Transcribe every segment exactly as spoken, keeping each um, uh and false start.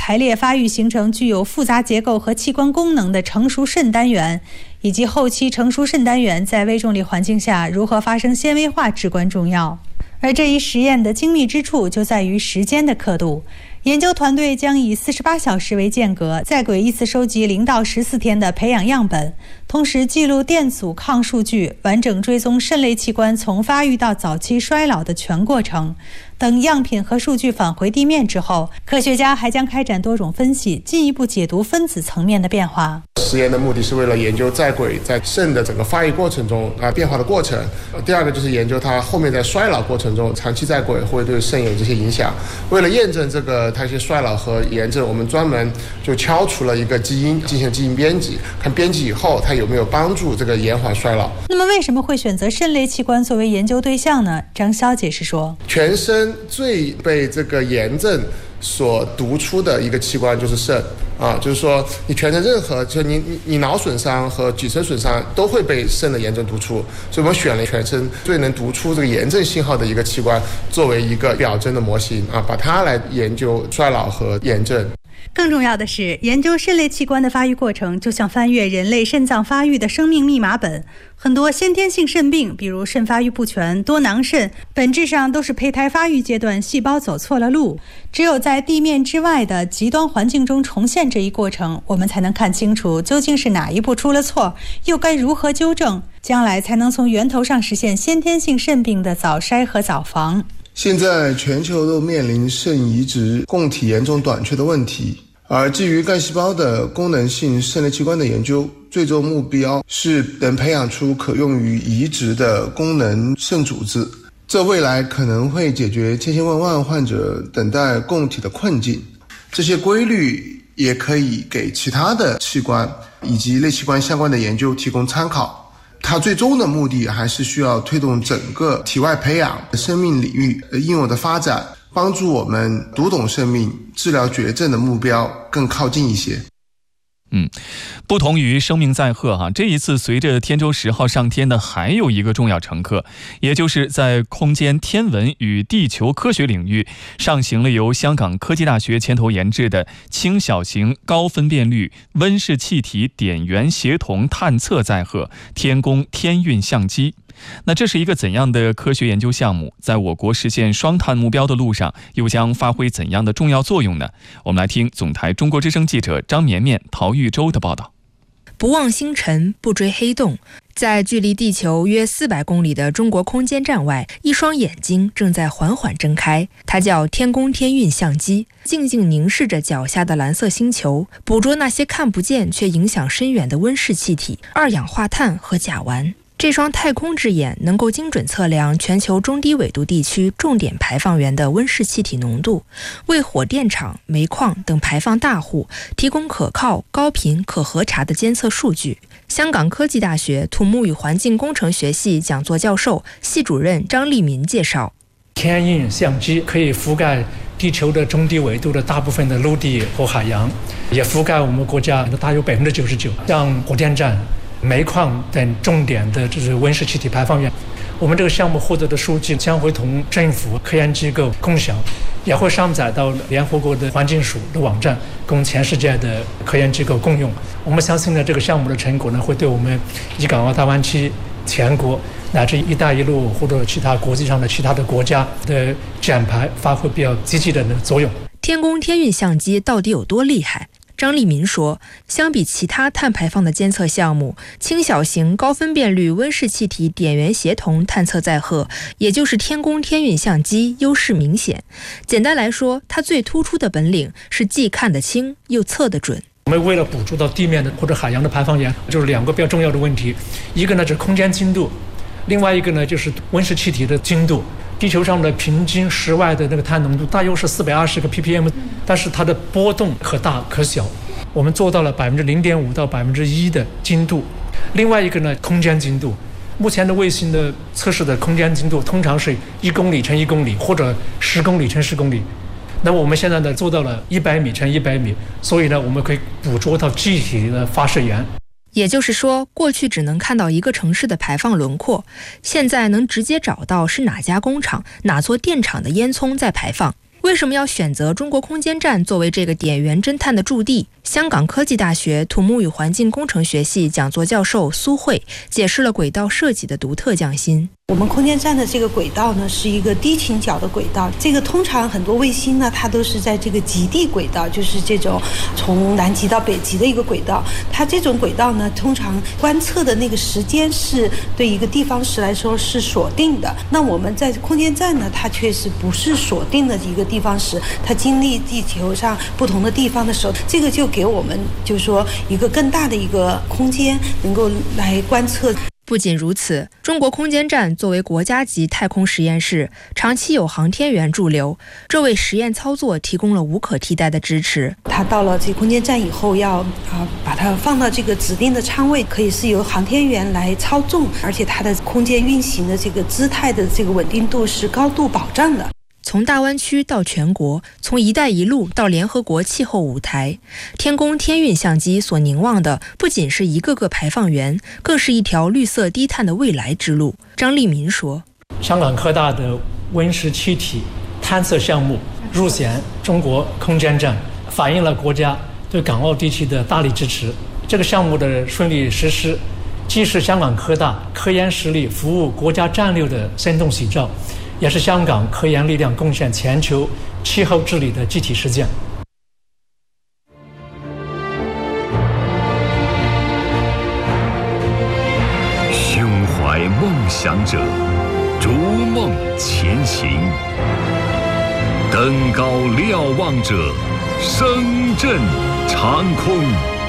排列发育形成具有复杂结构和器官功能的成熟肾单元，以及后期成熟肾单元在微重力环境下如何发生纤维化至关重要。而这一实验的精密之处就在于时间的刻度。研究团队将以四十八小时为间隔，在轨依次收集零到十四天的培养样本，同时记录电阻抗数据，完整追踪肾类器官从发育到早期衰老的全过程。等样品和数据返回地面之后，科学家还将开展多种分析，进一步解读分子层面的变化。 实验的目的是为了研究在轨在肾的整个发育过程中啊变化的过程。第二个就是研究它后面在衰老过程中长期在轨会对肾有这些影响。为了验证这个它一些衰老和炎症，我们专门就敲除了一个基因进行基因编辑，看编辑以后它有没有帮助这个延缓衰老。 那么为什么会选择肾类器官作为研究对象呢？张潇解释说， 全身最被这个炎症所读出的一个器官就是肾啊，就是说你全身任何就你你你脑损伤和脊髓损伤都会被肾的炎症读出，所以我们选了全身最能读出这个炎症信号的一个器官作为一个表征的模型啊，把它来研究衰老和炎症。 更重要的是，研究肾类器官的发育过程就像翻阅人类肾脏发育的生命密码本。很多先天性肾病，比如肾发育不全、多囊肾，本质上都是胚胎发育阶段细胞走错了路。只有在地面之外的极端环境中重现这一过程，我们才能看清楚究竟是哪一步出了错，又该如何纠正，将来才能从源头上实现先天性肾病的早筛和早防。 现在全球都面临肾移植供体严重短缺的问题，而基于干细胞的功能性肾类器官的研究，最终目标是能培养出可用于移植的功能肾组织。这未来可能会解决千千万万患者等待供体的困境。这些规律也可以给其他的器官以及类器官相关的研究提供参考。它最终的目的还是需要推动整个体外培养生命领域应用的发展，帮助我们读懂生命、治疗绝症的目标更靠近一些。 嗯，不同于生命载荷哈，这一次随着天舟十号上天的还有一个重要乘客，也就是在空间天文与地球科学领域上行了由香港科技大学牵头研制的轻小型高分辨率温室气体点源协同探测载荷天宫天运相机。那这是一个怎样的科学研究项目？在我国实现双碳目标的路上，又将发挥怎样的重要作用呢？我们来听总台中国之声记者张绵绵、陶玉洲的报道。 不望星辰，不追黑洞。在距离地球约四百公里的中国空间站外，一双眼睛正在缓缓睁开，它叫天宫天运相机，静静凝视着脚下的蓝色星球，捕捉那些看不见却影响深远的温室气体、二氧化碳和甲烷。这双太空之眼能够精准测量全球中低纬度地区重点排放源的温室气体浓度，为火电厂、煤矿等排放大户提供可靠、高频、可核查的监测数据。香港科技大学土木与环境工程学系讲座教授、系主任张立民介绍， 天运相机可以覆盖地球的中低纬度的大部分的陆地和海洋，也覆盖我们国家大约百分之九十九，像火电站、煤矿等重点的就是温室气体排放源。我们这个项目获得的数据将会同政府科研机构共享，也会上载到联合国的环境署的网站，供全世界的科研机构共用。我们相信呢，这个项目的成果呢，会对我们以港澳大湾区全国乃至一带一路或者其他国际上的其他的国家的减排发挥比较积极的作用。 天宫天运相机到底有多厉害？张立民说，相比其他碳排放的监测项目，轻小型高分辨率温室气体点源协同探测载荷，也就是天宫天运相机优势明显。简单来说，它最突出的本领是既看得清又测得准。 我们为了捕捉到地面的或者海洋的排放源，就是两个比较重要的问题，一个呢就是空间精度，另外一个呢就是温室气体的精度。地球上的平均室外的那个碳浓度大约是四百二十个 ppm， 但是它的波动可大可小，我们做到了百分之零点五到百分之一的精度。另外一个呢，空间精度，目前的卫星的测试的空间精度通常是一公里乘一公里或者十公里乘十公里，那么我们现在呢做到了一百米乘一百米，所以呢我们可以捕捉到具体的发射源。 也就是说，过去只能看到一个城市的排放轮廓，现在能直接找到是哪家工厂、哪座电厂的烟囱在排放。 为什么要选择中国空间站作为这个点源侦探的驻地？香港科技大学土木与环境工程学系讲座教授苏慧解释了轨道设计的独特匠心。 我们空间站的这个轨道呢，是一个低倾角的轨道。这个通常很多卫星呢，它都是在这个极地轨道，就是这种从南极到北极的一个轨道。它这种轨道呢，通常观测的那个时间是对一个地方时来说是锁定的。那我们在空间站呢，它确实不是锁定的一个地方时，它经历地球上不同的地方的时候，这个就给我们就是说一个更大的一个空间，能够来观测。 不仅如此，中国空间站作为国家级太空实验室，长期有航天员驻留，这为实验操作提供了无可替代的支持。 它到了这个空间站以后，要啊把它放到这个指定的舱位，可以是由航天员来操纵，而且它的空间运行的这个姿态的这个稳定度是高度保障的。 从大湾区到全国，从一带一路到联合国气候舞台，天宫天运相机所凝望的不仅是一个个排放源，更是一条绿色低碳的未来之路。张立民说， 香港科大的温室气体探测项目入选中国空间站，反映了国家对港澳地区的大力支持。这个项目的顺利实施，既是香港科大科研实力服务国家战略的生动写照，也是香港科研力量贡献全球气候治理的具体实践。 胸怀梦想者，逐梦前行；登高瞭望者，声震长空。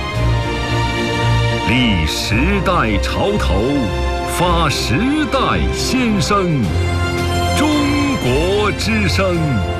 立时代潮头，发时代先声。中国之声。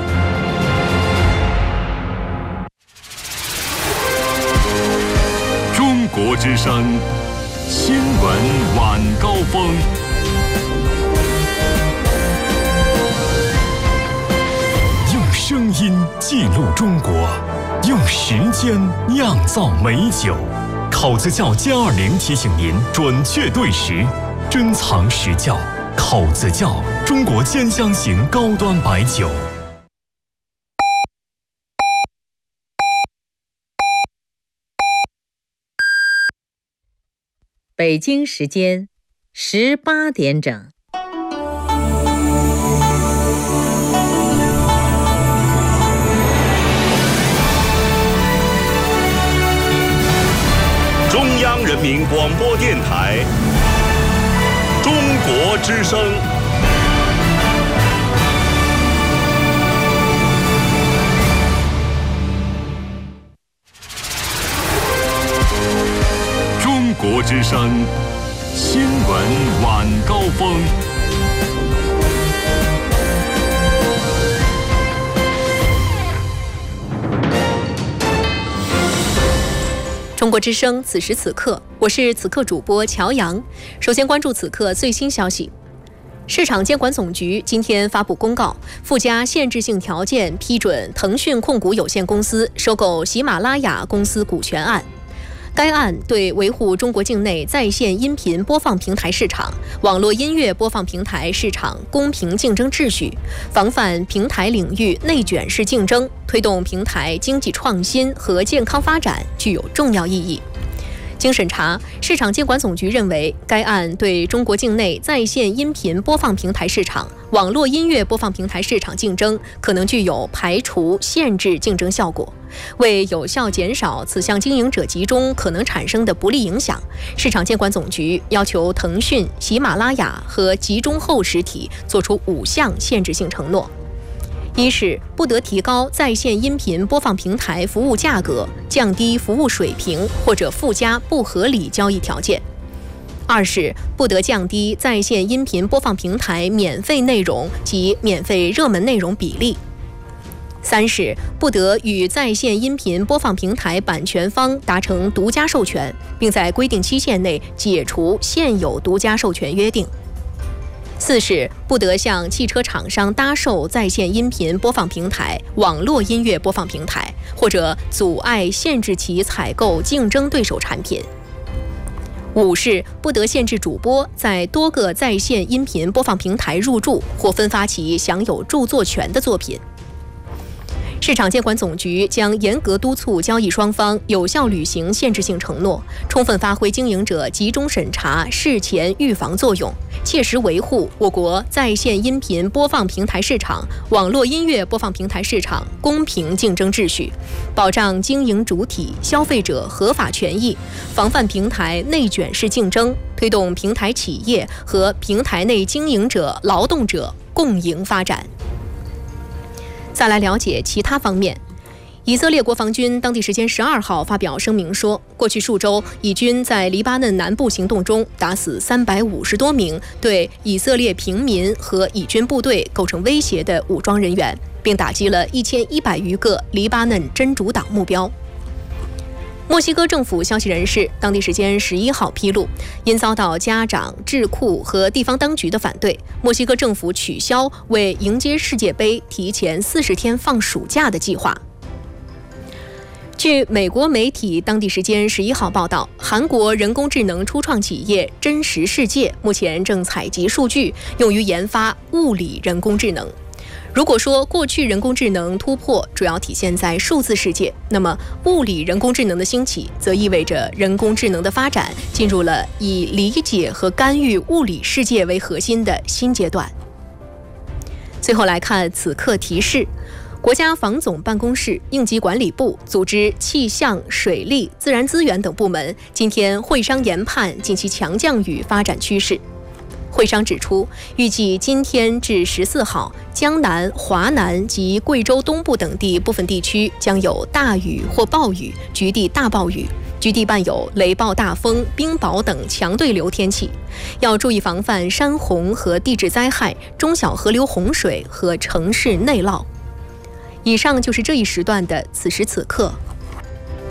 中国之声新闻晚高峰。用声音记录中国，用时间酿造美酒。口子窖歼二零提醒您准确对时，珍藏实窖。口子窖，中国尖香型高端白酒。 北京时间十八点整。 中央人民广播电台。中国之声。中国之声新闻晚高峰。 中国之声，此时此刻，我是此刻主播乔阳。首先关注此刻最新消息。市场监管总局今天发布公告，附加限制性条件批准腾讯控股有限公司收购喜马拉雅公司股权案。该案对维护中国境内在线音频播放平台市场、网络音乐播放平台市场公平竞争秩序，防范平台领域内卷式竞争，推动平台经济创新和健康发展具有重要意义。经审查，市场监管总局认为，该案对中国境内在线音频播放平台市场、网络音乐播放平台市场竞争可能具有排除、限制竞争效果。为有效减少此项经营者集中可能产生的不利影响，市场监管总局要求腾讯、喜马拉雅和集中后实体作出五项限制性承诺。一是不得提高在线音频播放平台服务价格，降低服务水平或者附加不合理交易条件；二是不得降低在线音频播放平台免费内容及免费热门内容比例；三是不得与在线音频播放平台版权方达成独家授权，并在规定期限内解除现有独家授权约定；四是不得向汽车厂商搭售在线音频播放平台、网络音乐播放平台，或者阻碍、限制其采购竞争对手产品；五是不得限制主播在多个在线音频播放平台入驻或分发其享有著作权的作品； 市场监管总局将严格督促交易双方有效履行限制性承诺，充分发挥经营者集中审查、事前预防作用，切实维护我国在线音频播放平台市场、网络音乐播放平台市场公平竞争秩序，保障经营主体、消费者合法权益，防范平台内卷式竞争，推动平台企业和平台内经营者、劳动者共赢发展。再来了解其他方面。以色列国防军当地时间十二号发表声明说，过去数周，以军在黎巴嫩南部行动中打死三百五十多名对以色列平民和以军部队构成威胁的武装人员，并打击了一千一百余个黎巴嫩真主党目标。墨西哥政府消息人士当地时间十一号披露，因遭到家长、智库和地方当局的反对，墨西哥政府取消为迎接世界杯提前四十天放暑假的计划。据美国媒体当地时间十一号报道，韩国人工智能初创企业真实世界目前正采集数据，用于研发物理人工智能。如果说过去人工智能突破主要体现在数字世界，那么物理人工智能的兴起则意味着人工智能的发展进入了以理解和干预物理世界为核心的新阶段。最后来看此刻提示，国家防总办公室、应急管理部组织气象、水利、自然资源等部门今天会商研判近期强降雨发展趋势。会商指出，预计今天至十四号，江南、华南及贵州东部等地部分地区将有大雨或暴雨，局地大暴雨，局地伴有雷暴大风、冰雹等强对流天气，要注意防范山洪和地质灾害、中小河流洪水和城市内涝。以上就是这一时段的此时此刻。